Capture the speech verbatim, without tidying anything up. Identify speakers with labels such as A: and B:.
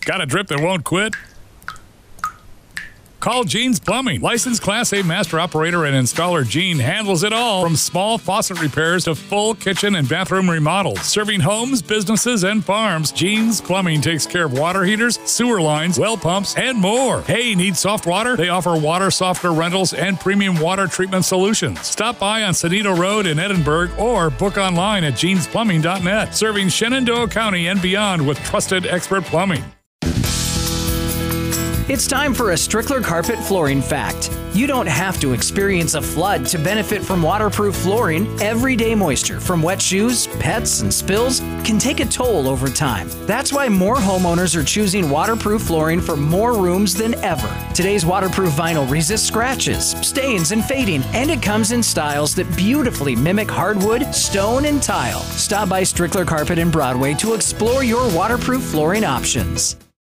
A: Got a drip that won't quit? Call Gene's Plumbing. Licensed Class A master operator and installer Gene handles it all, from small faucet repairs to full kitchen and bathroom remodels. Serving homes, businesses, and farms, Gene's Plumbing takes care of water heaters, sewer lines, well pumps, and more. Hey, need soft water? They offer water softener rentals and premium water treatment solutions. Stop by on Sonito Road in Edinburgh or book online at jeans plumbing dot net. Serving Shenandoah County and beyond with trusted expert plumbing.
B: It's time for a Strickler Carpet Flooring Fact. You don't have to experience a flood to benefit from waterproof flooring. Everyday moisture from wet shoes, pets, and spills can take a toll over time. That's why more homeowners are choosing waterproof flooring for more rooms than ever. Today's waterproof vinyl resists scratches, stains, and fading, and it comes in styles that beautifully mimic hardwood, stone, and tile. Stop by Strickler Carpet in Broadway to explore your waterproof flooring options.